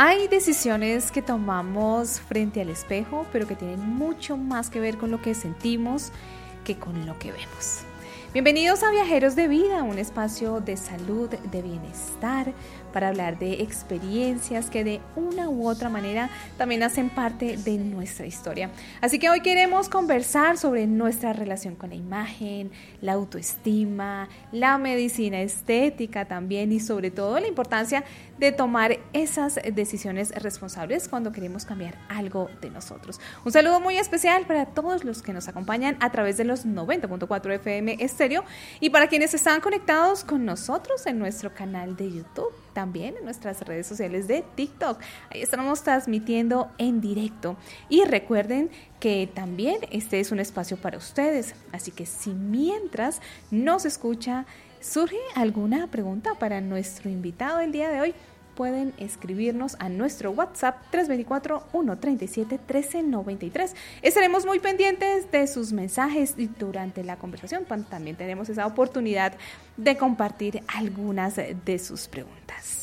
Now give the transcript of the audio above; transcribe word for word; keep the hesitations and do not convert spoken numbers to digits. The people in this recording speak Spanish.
Hay decisiones que tomamos frente al espejo, pero que tienen mucho más que ver con lo que sentimos que con lo que vemos. Bienvenidos a Viajeros de Vida, un espacio de salud, de bienestar, para hablar de experiencias que de una u otra manera también hacen parte de nuestra historia. Así que hoy queremos conversar sobre nuestra relación con la imagen, la autoestima, la medicina estética también y sobre todo la importancia de tomar esas decisiones responsables cuando queremos cambiar algo de nosotros. Un saludo muy especial para todos los que nos acompañan a través de los noventa punto cuatro F M Estéreo y para quienes están conectados con nosotros en nuestro canal de YouTube, también en nuestras redes sociales de TikTok. Ahí estamos transmitiendo en directo. Y recuerden que también este es un espacio para ustedes. Así que si mientras nos escucha surge alguna pregunta para nuestro invitado del día de hoy, pueden escribirnos a nuestro WhatsApp tres dos cuatro, uno tres siete, uno tres nueve tres. Estaremos muy pendientes de sus mensajes y durante la conversación también tenemos esa oportunidad de compartir algunas de sus preguntas.